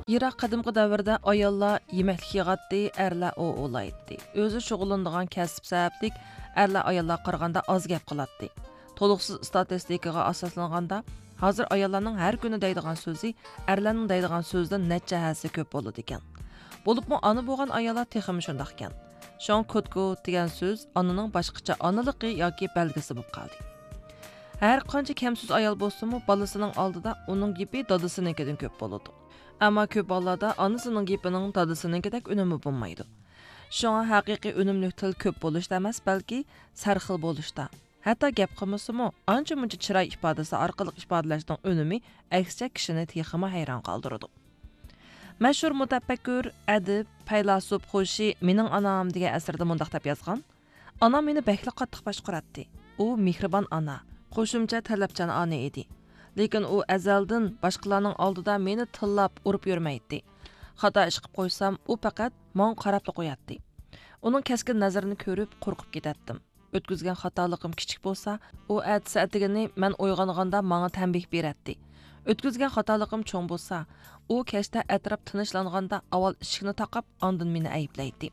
Iroq qadimgi davrda ayollar yemeklik yig'atdi, erlar o'laydi. O'zi shug'ullanadigan kasb sabablik erlar ayollar qaraganda oz gap qiladi. To'liqsiz statistikaga asoslanganda, hozir ayollarning har kuni deydigan so'zi erlarning deydigan so'zdan necha hassa ko'p bo'ladi ekan. Bo'libmi ona bo'lgan ayollar texmi shundoq ekan. Shon kotko degan so'z onaning boshqacha onaligi yoki belgisi bo'lib qoldi. Har qancha kamsiz ayol bo'lsa-mu, bolasining oldida uning gibi dadasinikidan ko'p bo'ladi. Ammo ko'p hollarda onasining gapining dadasinikidek unumi bo'lmaydi. Shunga haqiqiy unumli til ko'p bo'lishda emas, balki sarxil bo'lishda. Hatto gap qilmasa-mu, ancha-muncha chiroy ifodasi orqali ifodalashning unumi aksicha kishini texmi hayron qoldiradi. Mashhur mutafakkur, adib, faylasuf Xo'shi "Mening onam" degan asarda mundaq deb yozgan: "Onam meni bakli qattiq boshqaratdi. U mehribon ona, qo'shimcha talabchan ona edi. Lekin u azaldan boshqalarning oldida meni tillab urib yurmaydi. Xato ish qilib qo'ysam, u faqat men qarab qo'yatdi. Uning kaskin nazarini ko'rib qo'rqib ketatdim. O'tkazgan xatoligim kichik bo'lsa, u atsatigini men uyg'onganda menga tanbeh beratdi. O'tkazgan xatoligim cho'ng bo'lsa, u kechda atrof tinchlanganda avval eshikni taqab, ondan meni ayblaydi."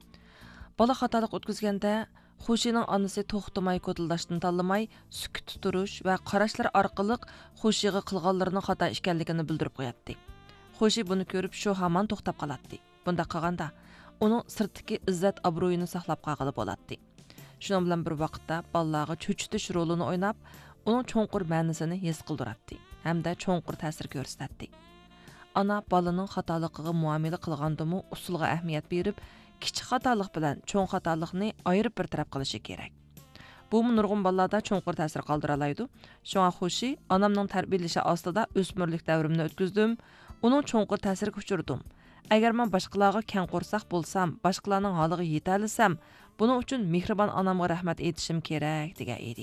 Bola xatolik o'tkazganda Xo'shining onasi to'xtamay ko'tildashdan tanlamay, sukut turish va qarashlar orqali Xo'shiga qilganlarining xato ekanligini bildirib qo'yatdi. Xo'shi buni ko'rib shu hamon to'xtab qoladi. Bunda qilganda uning sirtdagi izzat obro'yini saqlab qolg'ili bo'ladi. Shuning bilan bir vaqtda bolalarga cho'chitish rolini o'ynab, uning cho'nqur ma'nosini his qildiradi hamda cho'nqur ta'sir ko'rsatadi. Ona bolaning xatoligiga muomala qilgandimi usulga ahamiyat berib, kichik xatolik bilan cho'ng xatolikni ayirib bir taraf qilishi kerak. Bu nurg'un bolalarda cho'nqur ta'sir qoldira oladi. Shunga Xo'shi onamning tarbiyalashi ostida o'smirlik davrimni o'tkazdim. Uning cho'nqur ta'siriga uchirdim. Agar men boshqalarga keng qo'rsoq bo'lsam, boshqalarning holiga yeta olsam, buning uchun mehribon onamga rahmat aytishim kerak degan edi.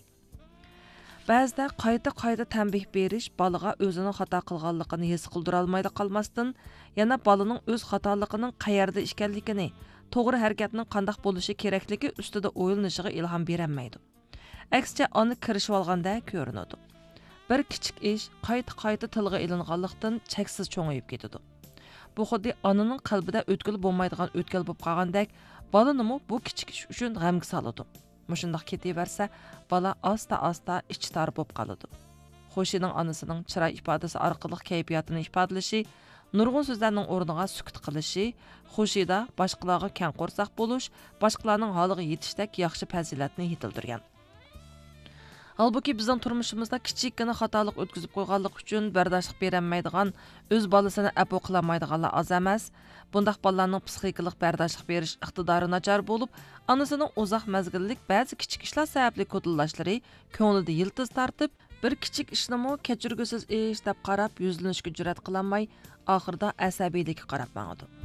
Ba'zida qayta tanbeh berish bolaga o'zining xato qilganligini his qildira olmaydi qolmasdan, yana bolaning o'z xatoligining qayerda ekanligini, to'g'ri harakatning qanday bo'lishi kerakligi ustida o'ylanishiga ilhom berolmaydi. Aksicha oni kirishib olganda ko'rinadi. Bir kichik ish qayta tilga ilinganlikdan cheksiz cho'ngayib ketadi. Bu xuddi onaning qalbida o'tkil bo'lmaydigan o'tkal bo'lib qolgandek, bolanimi bu kichik ish uchun g'amga soladi. Mushundaq ketaversa, bola asta ichi tor bo'lib qoladi. Xo'shining onasining chiroy ifodasi orqali kayfiyatini ifodalashi, nurg'un so'zlarning o'rniga sukut qilishi, Xo'shida boshqalarga keng qo'rsoq bo'lish, boshqalarning holiga yetishdek yaxshi fazilatni yetildirgan. Halbuki bizning turmushimizda kichikgina xatolik o'tkazib qo'yganlik uchun bardoshlik berolmaydigan, o'z bolasini afv qilolmaydiganlar oz emas. Bundaq bolalarning psixikalik bardoshlik berish iqtidori nachar bo'lib, onasining uzoq mazgillik ba'zi kichik ishlar sababli ko'dillashlari ko'nglida yiltiz tortib, bir kichik ishnimi kechirgusiz ish deb qarab yuzlanishga jur'at qilolmay, oxirida asabiylikka qarab mangadi.